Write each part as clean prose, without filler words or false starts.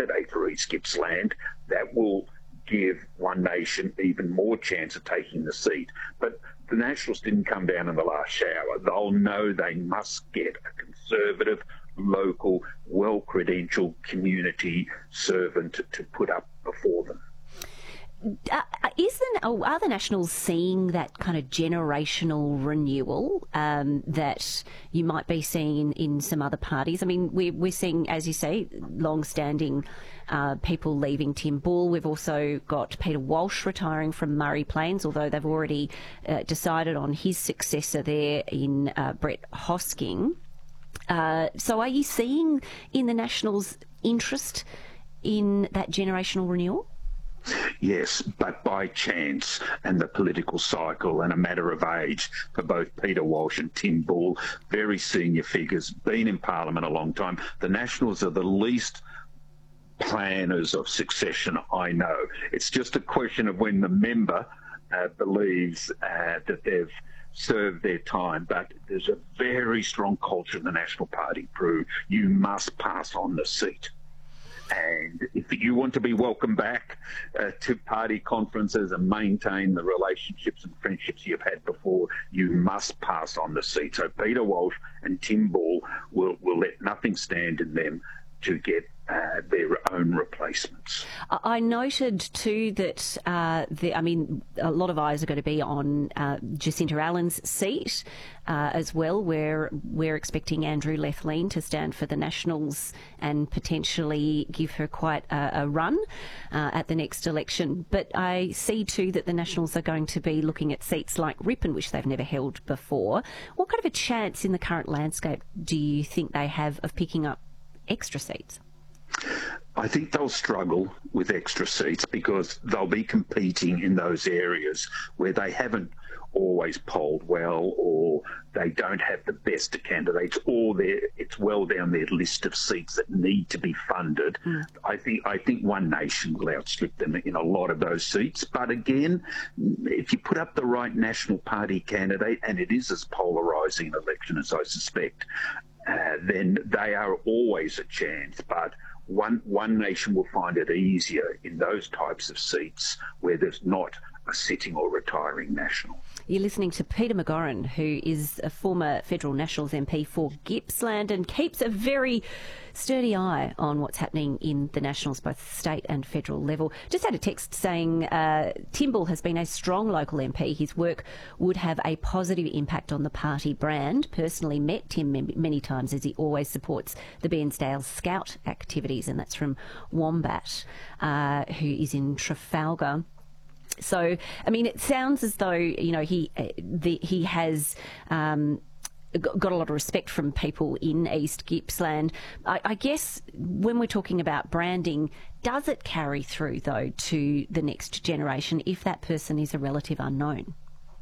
candidate for East Gippsland, that will give One Nation even more chance of taking the seat. But the Nationals didn't come down in the last shower. They'll know they must get a Conservative, local, well-credentialed community servant to put up before them. Are the Nationals seeing that kind of generational renewal that you might be seeing in some other parties? I mean, we're seeing, as you say, long-standing people leaving Tim Bull. We've also got Peter Walsh retiring from Murray Plains, although they've already decided on his successor there in Brett Hosking. So are you seeing in the Nationals interest in that generational renewal? Yes, but by chance and the political cycle and a matter of age for both Peter Walsh and Tim Bull, very senior figures, been in Parliament a long time. The Nationals are the least planners of succession I know. It's just a question of when the member believes that they've served their time, but there's a very strong culture in the National Party, Prue. You must pass on the seat. And if you want to be welcomed back to party conferences and maintain the relationships and friendships you've had before, you must pass on the seat. So Peter Walsh and Tim Bull will let nothing stand in them to get their own replacements. I noted too that a lot of eyes are going to be on Jacinta Allen's seat as well, where we're expecting Andrew Lethlean to stand for the Nationals and potentially give her quite a run at the next election. But I see too that the Nationals are going to be looking at seats like Ripon, which they've never held before. What kind of a chance in the current landscape do you think they have of picking up extra seats? I think they'll struggle with extra seats because they'll be competing in those areas where they haven't always polled well, or they don't have the best of candidates, or it's well down their list of seats that need to be funded. I think One Nation will outstrip them in a lot of those seats. But again, if you put up the right National Party candidate, and it is as polarising an election as I suspect, then they are always a chance. But One Nation will find it easier in those types of seats where there's not a sitting or retiring National. You're listening to Peter McGauran, who is a former Federal Nationals MP for Gippsland and keeps a very sturdy eye on what's happening in the Nationals, both state and federal level. Just had a text saying Tim Bull has been a strong local MP. His work would have a positive impact on the party brand. Personally met Tim many times, as he always supports the Bairnsdale Scout activities, and that's from Wombat, who is in Trafalgar. So, I mean, it sounds as though, you know, he has got a lot of respect from people in East Gippsland. I guess when we're talking about branding, does it carry through, though, to the next generation if that person is a relative unknown?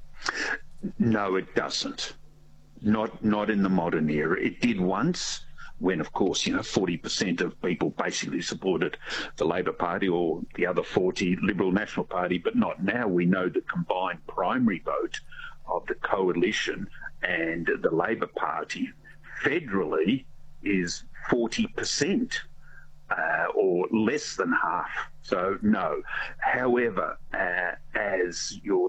No, it doesn't. Not in the modern era. It did once, when, of course, 40% of people basically supported the Labor Party or the other 40 Liberal National Party, but not now. We know the combined primary vote of the coalition and the Labor Party federally is 40%. Or less than half. So, no. However, as your